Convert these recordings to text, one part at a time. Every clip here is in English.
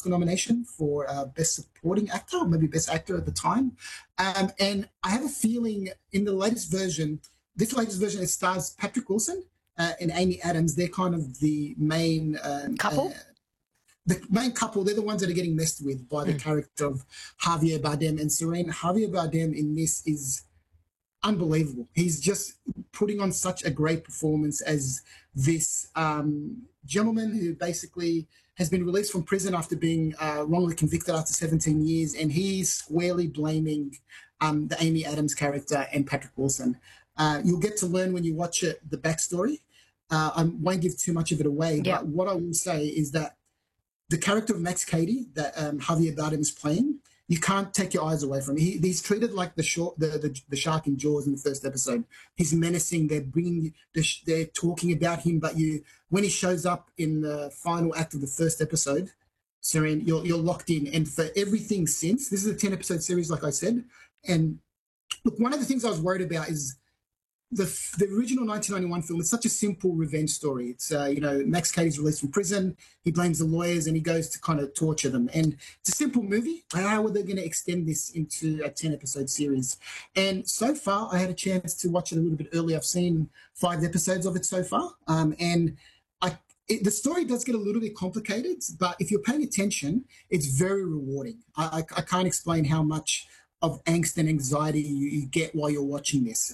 Oscar nomination for Best Supporting Actor, or maybe Best Actor at the time. And I have a feeling in the latest version, it stars Patrick Wilson and Amy Adams. They're kind of the main couple. The main couple. They're the ones that are getting messed with by the character of Javier Bardem and Serene. Javier Bardem in this is unbelievable. He's just putting on such a great performance as this gentleman who basically has been released from prison after being wrongly convicted after 17 years, and he's squarely blaming the Amy Adams character and Patrick Wilson. You'll get to learn when you watch it the backstory. I won't give too much of it away, but what I will say is that the character of Max Cady that Javier Bardem is playing, you can't take your eyes away from him. He's treated like the shark in Jaws in the first episode. He's menacing. They're talking about him, but when he shows up in the final act of the first episode, Serene, you're locked in. And for everything since, this is a 10-episode series, like I said. And look, one of the things I was worried about is the original 1991 film is such a simple revenge story. It's, Max Cady's released from prison. He blames the lawyers and he goes to kind of torture them. And it's a simple movie. How are they going to extend this into a 10-episode series? And so far, I had a chance to watch it a little bit early. I've seen 5 episodes of it so far. And the story does get a little bit complicated, but if you're paying attention, it's very rewarding. I can't explain how much of angst and anxiety you get while you're watching this.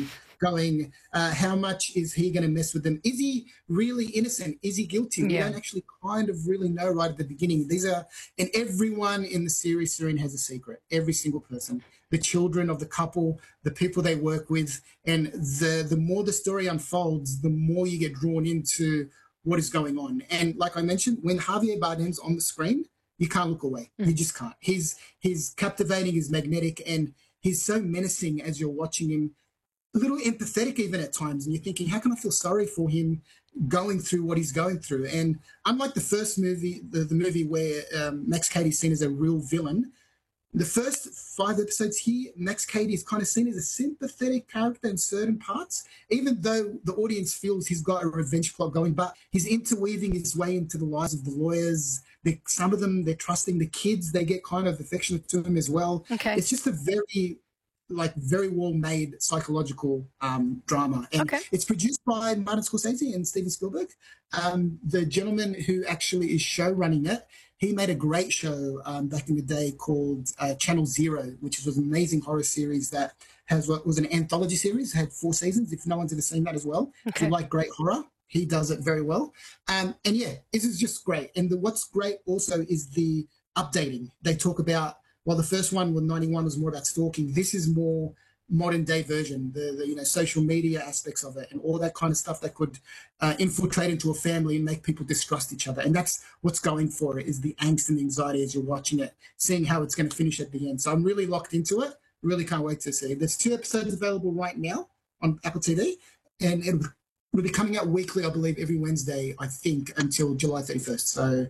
How much is he going to mess with them? Is he really innocent? Is he guilty? We don't actually kind of really know right at the beginning. And everyone in the series, Serene, has a secret. Every single person. The children of the couple, the people they work with. And the more the story unfolds, the more you get drawn into what is going on. And like I mentioned, when Javier Bardem's on the screen, you can't look away. You just can't. He's captivating, he's magnetic, and he's so menacing as you're watching him. A little empathetic even at times, and you're thinking, how can I feel sorry for him going through what he's going through? And unlike the first movie, the movie where Max Cady's seen as a real villain, the first 5 episodes here, Max Cady is kind of seen as a sympathetic character in certain parts, even though the audience feels he's got a revenge plot going, but he's interweaving his way into the lives of the lawyers. Some of them, they're trusting the kids. They get kind of affectionate to him as well. Okay. It's just a very well-made psychological drama. And it's produced by Martin Scorsese and Steven Spielberg. The gentleman who actually is show running it, he made a great show back in the day called Channel Zero, which was an amazing horror series that was an anthology series, had 4 seasons, if no one's ever seen that as well. If you like great horror, he does it very well. And this is just great. And what's great also is the updating. They talk about, while the first one with 91 was more about stalking, this is more modern day version, the social media aspects of it and all that kind of stuff that could infiltrate into a family and make people distrust each other. And that's what's going for it, is the angst and the anxiety as you're watching it, seeing how it's going to finish at the end. So I'm really locked into it. Really can't wait to see. There's 2 episodes available right now on Apple TV, and it'll be coming out weekly, I believe, every Wednesday, I think, until July 31st. So,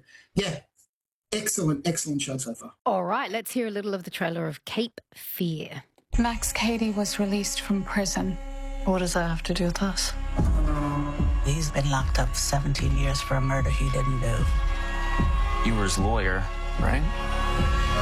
excellent show so far. All right, let's hear a little of the trailer of Cape Fear. Max Cady was released from prison. What does that have to do with us? He's been locked up 17 years for a murder he didn't do. You were his lawyer, right?